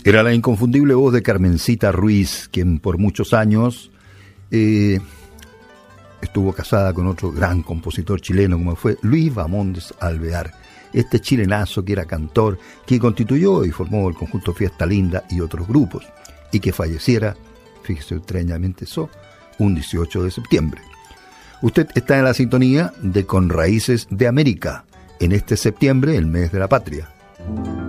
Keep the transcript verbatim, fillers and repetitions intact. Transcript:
Era la inconfundible voz de Carmencita Ruiz, quien por muchos años eh, estuvo casada con otro gran compositor chileno como fue Luis Bamondes Alvear. Este chilenazo que era cantor, que constituyó y formó el conjunto Fiesta Linda y otros grupos, y que falleciera, fíjese extrañamente eso, un dieciocho de septiembre. Usted está en la sintonía de Con Raíces de América, en este septiembre, el mes de la patria.